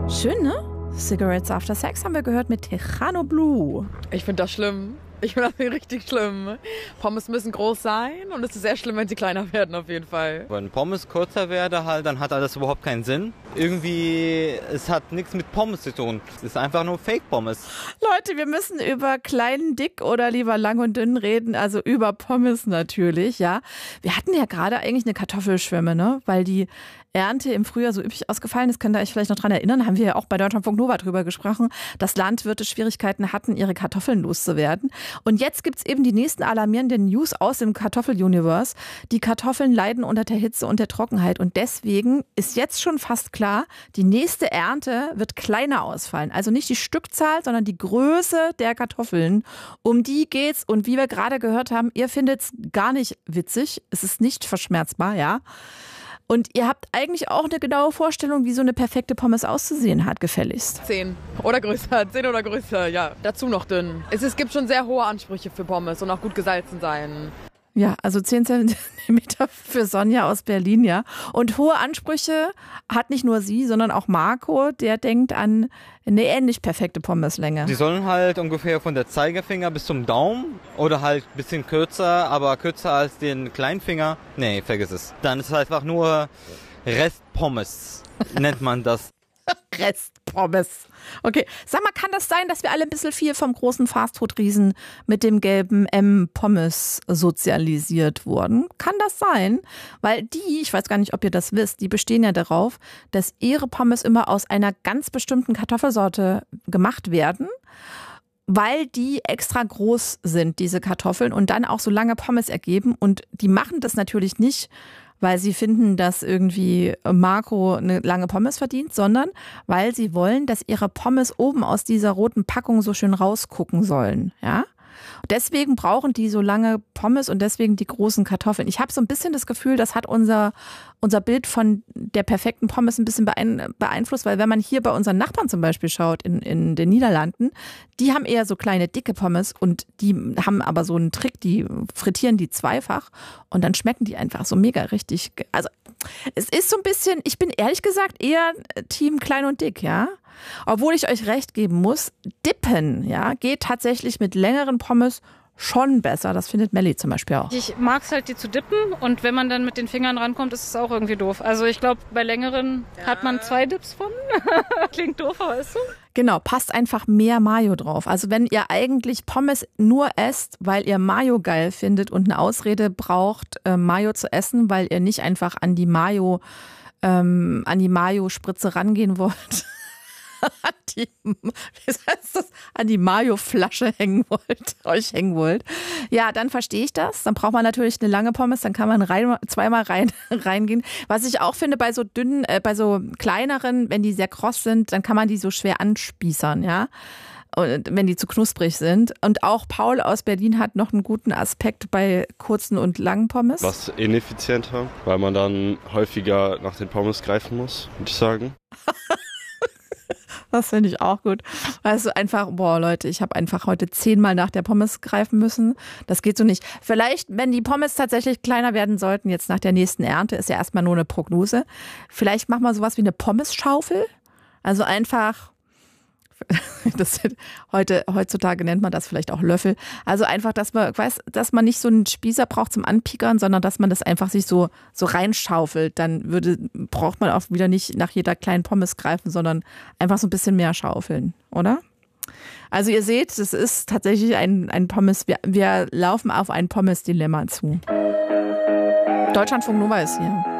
Schön, ne? Cigarettes After Sex haben wir gehört mit Tejano Blue. Ich finde das schlimm. Ich finde das richtig schlimm. Pommes müssen groß sein und es ist sehr schlimm, wenn sie kleiner werden auf jeden Fall. Wenn Pommes kürzer werde halt, dann hat alles überhaupt keinen Sinn. Irgendwie, es hat nichts mit Pommes zu tun. Es ist einfach nur Fake-Pommes. Leute, wir müssen über klein, dick oder lieber lang und dünn reden, also über Pommes natürlich, ja. Wir hatten ja gerade eigentlich eine Kartoffelschwemme, ne? Weil die Ernte im Frühjahr so üppig ausgefallen ist, könnt ihr euch vielleicht noch dran erinnern, haben wir ja auch bei Deutschlandfunk Nova drüber gesprochen, dass Landwirte Schwierigkeiten hatten, ihre Kartoffeln loszuwerden. Und jetzt gibt's eben die nächsten alarmierenden News aus dem Kartoffel-Universe. Die Kartoffeln leiden unter der Hitze und der Trockenheit und deswegen ist jetzt schon fast klar, die nächste Ernte wird kleiner ausfallen. Also nicht die Stückzahl, sondern die Größe der Kartoffeln. Um die geht's und wie wir gerade gehört haben, ihr findet's gar nicht witzig. Es ist nicht verschmerzbar, ja. Und ihr habt eigentlich auch eine genaue Vorstellung, wie so eine perfekte Pommes auszusehen hat, gefälligst. 10 oder größer, 10 oder größer, ja. Dazu noch dünn. Es gibt schon sehr hohe Ansprüche für Pommes und auch gut gesalzen sein. Ja, also 10 Zentimeter für Sonja aus Berlin, ja. Und hohe Ansprüche hat nicht nur sie, sondern auch Marco, der denkt an eine ähnlich perfekte Pommeslänge. Die sollen halt ungefähr von der Zeigefinger bis zum Daumen oder halt ein bisschen kürzer, aber kürzer als den Kleinfinger. Nee, vergiss es. Dann ist es einfach nur Restpommes, nennt man das. Restpommes. Okay, sag mal, kann das sein, dass wir alle ein bisschen viel vom großen Fastfood-Riesen mit dem gelben M-Pommes sozialisiert wurden? Kann das sein? Weil die, ich weiß gar nicht, ob ihr das wisst, die bestehen ja darauf, dass ihre Pommes immer aus einer ganz bestimmten Kartoffelsorte gemacht werden, weil die extra groß sind, diese Kartoffeln, und dann auch so lange Pommes ergeben. Und die machen das natürlich nicht, weil sie finden, dass irgendwie Marco eine lange Pommes verdient, sondern weil sie wollen, dass ihre Pommes oben aus dieser roten Packung so schön rausgucken sollen, ja? Deswegen brauchen die so lange Pommes und deswegen die großen Kartoffeln. Ich habe so ein bisschen das Gefühl, das hat unser Bild von der perfekten Pommes ein bisschen beeinflusst, weil wenn man hier bei unseren Nachbarn zum Beispiel schaut in den Niederlanden, die haben eher so kleine, dicke Pommes und die haben aber so einen Trick, die frittieren die zweifach und dann schmecken die einfach so mega richtig. Also es ist so ein bisschen, ich bin ehrlich gesagt eher Team klein und dick, ja. Obwohl ich euch recht geben muss, Dippen, ja, geht tatsächlich mit längeren Pommes schon besser. Das findet Melli zum Beispiel auch. Ich mag es halt, die zu dippen und wenn man dann mit den Fingern rankommt, ist es auch irgendwie doof. Also ich glaube, bei längeren hat man 2 Dips von. Klingt doof, aber ist so. Genau, passt einfach mehr Mayo drauf. Also wenn ihr eigentlich Pommes nur esst, weil ihr Mayo geil findet und eine Ausrede braucht, Mayo zu essen, weil ihr nicht einfach an die Mayo-Spritze rangehen wollt, an die Mayo-Flasche euch hängen wollt. Ja, dann verstehe ich das. Dann braucht man natürlich eine lange Pommes, dann kann man zweimal reingehen. Was ich auch finde, bei so dünnen, bei so kleineren, wenn die sehr kross sind, dann kann man die so schwer anspießern, ja. Und wenn die zu knusprig sind. Und auch Paul aus Berlin hat noch einen guten Aspekt bei kurzen und langen Pommes. Was ineffizienter, weil man dann häufiger nach den Pommes greifen muss, würde ich sagen. Das finde ich auch gut. Weißt du, einfach, boah Leute, ich habe einfach heute 10-mal nach der Pommes greifen müssen. Das geht so nicht. Vielleicht, wenn die Pommes tatsächlich kleiner werden sollten, jetzt nach der nächsten Ernte, ist ja erstmal nur eine Prognose. Vielleicht machen wir sowas wie eine Pommesschaufel. Also einfach, heutzutage nennt man das vielleicht auch Löffel. Also einfach, dass man nicht so einen Spießer braucht zum Anpiekern, sondern dass man das einfach sich so reinschaufelt. Dann braucht man auch wieder nicht nach jeder kleinen Pommes greifen, sondern einfach so ein bisschen mehr schaufeln, oder? Also ihr seht, es ist tatsächlich ein Pommes, wir laufen auf ein Pommes-Dilemma zu. Deutschlandfunk Nova ist hier.